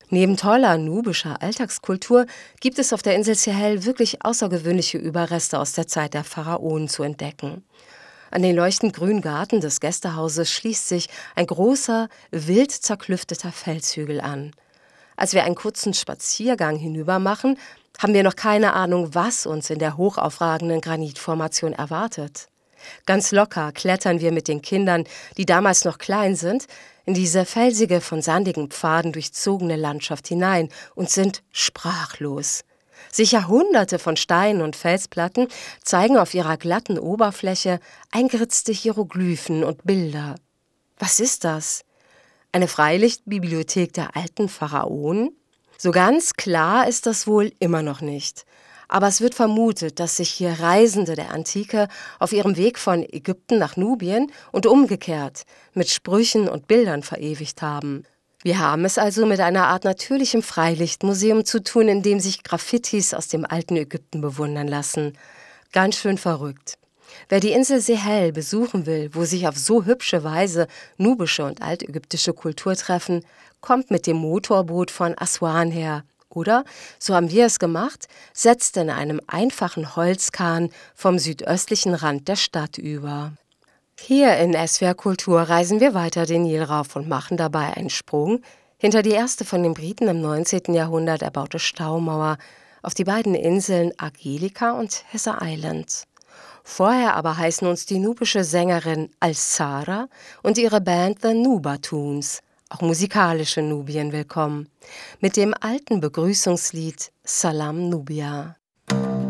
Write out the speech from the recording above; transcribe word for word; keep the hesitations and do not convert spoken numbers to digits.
Neben toller nubischer Alltagskultur gibt es auf der Insel Sehel wirklich außergewöhnliche Überreste aus der Zeit der Pharaonen zu entdecken. An den leuchtend grünen Garten des Gästehauses schließt sich ein großer, wild zerklüfteter Felshügel an. Als wir einen kurzen Spaziergang hinüber machen, haben wir noch keine Ahnung, was uns in der hochaufragenden Granitformation erwartet. Ganz locker klettern wir mit den Kindern, die damals noch klein sind, in diese felsige, von sandigen Pfaden durchzogene Landschaft hinein und sind sprachlos. Sicher Hunderte von Steinen und Felsplatten zeigen auf ihrer glatten Oberfläche eingeritzte Hieroglyphen und Bilder. Was ist das? Eine Freilichtbibliothek der alten Pharaonen? So ganz klar ist das wohl immer noch nicht. Aber es wird vermutet, dass sich hier Reisende der Antike auf ihrem Weg von Ägypten nach Nubien und umgekehrt mit Sprüchen und Bildern verewigt haben. Wir haben es also mit einer Art natürlichem Freilichtmuseum zu tun, in dem sich Graffitis aus dem alten Ägypten bewundern lassen. Ganz schön verrückt. Wer die Insel Sehel besuchen will, wo sich auf so hübsche Weise nubische und altägyptische Kultur treffen, kommt mit dem Motorboot von Aswan her. Oder, so haben wir es gemacht, setzt in einem einfachen Holzkahn vom südöstlichen Rand der Stadt über. Hier in S W R Kultur reisen wir weiter den Nil rauf und machen dabei einen Sprung hinter die erste von den Briten im neunzehnten Jahrhundert erbaute Staumauer auf die beiden Inseln Argelica und Hesse Island. Vorher aber heißen uns die nubische Sängerin Al-Sara und ihre Band The Nubatoons, auch musikalisch in Nubien, willkommen, mit dem alten Begrüßungslied Salam Nubia.